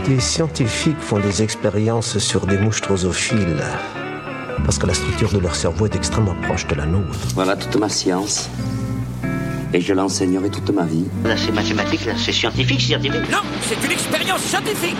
Des scientifiques font des expériences sur des mouches drosophiles parce que la structure de leur cerveau est extrêmement proche de la nôtre. Voilà toute ma science. Et je l'enseignerai toute ma vie. Là, c'est mathématique, là, c'est scientifique. Non, c'est une expérience scientifique.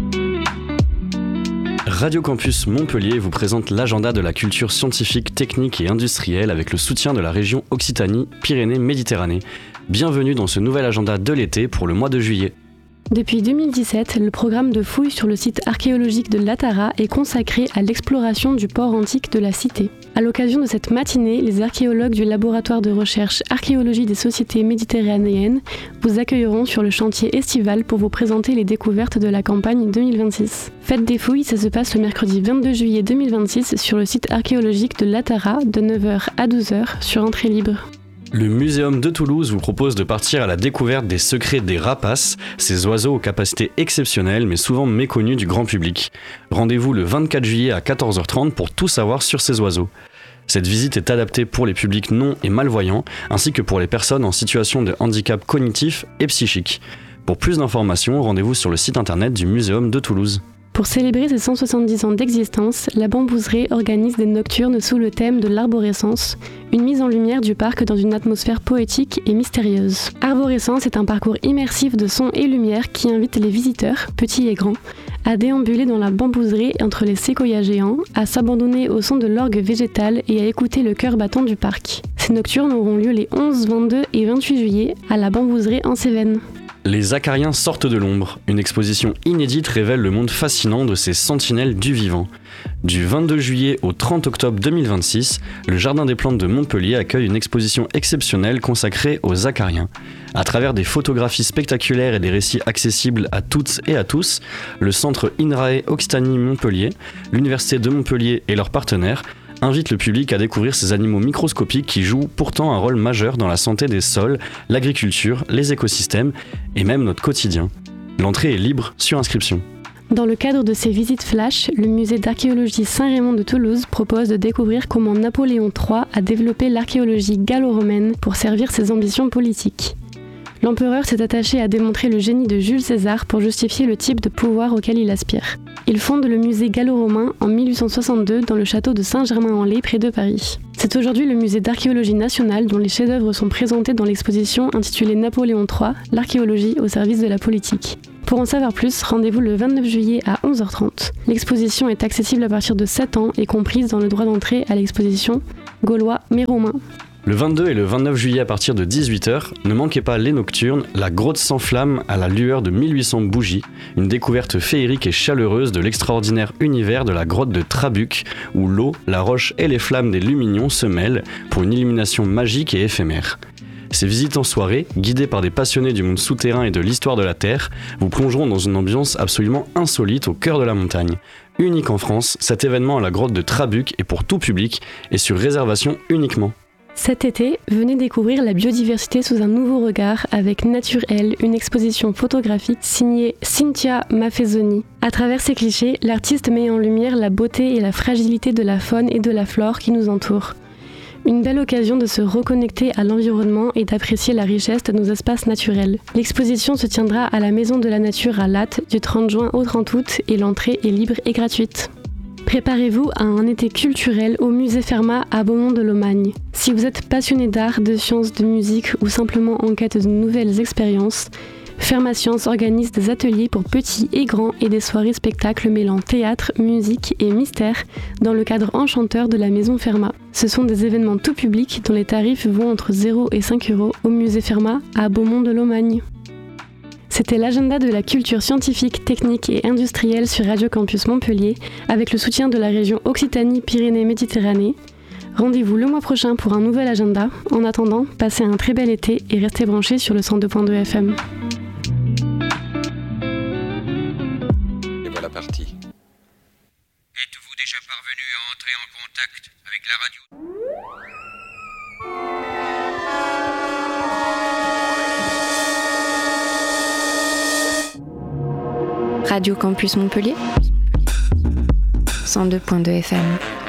Radio Campus Montpellier vous présente l'agenda de la culture scientifique, technique et industrielle avec le soutien de la région Occitanie-Pyrénées-Méditerranée. Bienvenue dans ce nouvel agenda de l'été pour le mois de juillet. Depuis 2017, le programme de fouilles sur le site archéologique de Latara est consacré à l'exploration du port antique de la Cité. À l'occasion de cette matinée, les archéologues du laboratoire de recherche Archéologie des sociétés méditerranéennes vous accueilleront sur le chantier estival pour vous présenter les découvertes de la campagne 2026. Fête des fouilles, ça se passe le mercredi 22 juillet 2026 sur le site archéologique de Latara de 9h à 12h sur entrée libre. Le Muséum de Toulouse vous propose de partir à la découverte des secrets des rapaces, ces oiseaux aux capacités exceptionnelles mais souvent méconnus du grand public. Rendez-vous le 24 juillet à 14h30 pour tout savoir sur ces oiseaux. Cette visite est adaptée pour les publics non et malvoyants, ainsi que pour les personnes en situation de handicap cognitif et psychique. Pour plus d'informations, rendez-vous sur le site internet du Muséum de Toulouse. Pour célébrer ses 170 ans d'existence, la Bambouserie organise des nocturnes sous le thème de l'arborescence, une mise en lumière du parc dans une atmosphère poétique et mystérieuse. Arborescence est un parcours immersif de son et lumière qui invite les visiteurs, petits et grands, à déambuler dans la bambouserie entre les séquoias géants, à s'abandonner au son de l'orgue végétal et à écouter le cœur battant du parc. Ces nocturnes auront lieu les 11, 22 et 28 juillet à la Bambouserie en Cévennes. Les acariens sortent de l'ombre. Une exposition inédite révèle le monde fascinant de ces sentinelles du vivant. Du 22 juillet au 30 octobre 2026, le Jardin des Plantes de Montpellier accueille une exposition exceptionnelle consacrée aux acariens. À travers des photographies spectaculaires et des récits accessibles à toutes et à tous, le centre INRAE Occitanie-Montpellier, l'Université de Montpellier et leurs partenaires invite le public à découvrir ces animaux microscopiques qui jouent pourtant un rôle majeur dans la santé des sols, l'agriculture, les écosystèmes et même notre quotidien. L'entrée est libre sur inscription. Dans le cadre de ces visites flash, le musée d'archéologie Saint-Raymond de Toulouse propose de découvrir comment Napoléon III a développé l'archéologie gallo-romaine pour servir ses ambitions politiques. L'empereur s'est attaché à démontrer le génie de Jules César pour justifier le type de pouvoir auquel il aspire. Il fonde le musée gallo-romain en 1862 dans le château de Saint-Germain-en-Laye près de Paris. C'est aujourd'hui le musée d'archéologie nationale dont les chefs-d'œuvre sont présentés dans l'exposition intitulée Napoléon III, l'archéologie au service de la politique. Pour en savoir plus, rendez-vous le 29 juillet à 11h30. L'exposition est accessible à partir de 7 ans et comprise dans le droit d'entrée à l'exposition Gaulois mais romains. Le 22 et le 29 juillet à partir de 18h, ne manquez pas les nocturnes, la grotte s'enflamme à la lueur de 1800 bougies, une découverte féerique et chaleureuse de l'extraordinaire univers de la grotte de Trabuc, où l'eau, la roche et les flammes des luminions se mêlent pour une illumination magique et éphémère. Ces visites en soirée, guidées par des passionnés du monde souterrain et de l'histoire de la Terre, vous plongeront dans une ambiance absolument insolite au cœur de la montagne. Unique en France, cet événement à la grotte de Trabuc est pour tout public et sur réservation uniquement. Cet été, venez découvrir la biodiversité sous un nouveau regard avec Nature-Elle, une exposition photographique signée Cynthia Maffezoni. À travers ces clichés, l'artiste met en lumière la beauté et la fragilité de la faune et de la flore qui nous entourent. Une belle occasion de se reconnecter à l'environnement et d'apprécier la richesse de nos espaces naturels. L'exposition se tiendra à la Maison de la Nature à Lattes du 30 juin au 30 août et l'entrée est libre et gratuite. Préparez-vous à un été culturel au musée Fermat à Beaumont-de-Lomagne. Si vous êtes passionné d'art, de sciences, de musique ou simplement en quête de nouvelles expériences, Fermat Science organise des ateliers pour petits et grands et des soirées spectacles mêlant théâtre, musique et mystère dans le cadre enchanteur de la maison Fermat. Ce sont des événements tout public dont les tarifs vont entre 0 et 5 € au musée Fermat à Beaumont-de-Lomagne. C'était l'agenda de la culture scientifique, technique et industrielle sur Radio Campus Montpellier avec le soutien de la région Occitanie-Pyrénées-Méditerranée. Rendez-vous le mois prochain pour un nouvel agenda. En attendant, passez un très bel été et restez branchés sur le 102.2 FM. Et voilà parti. Êtes-vous déjà parvenu à entrer en contact avec la radio ? Radio Campus Montpellier 102.2 FM.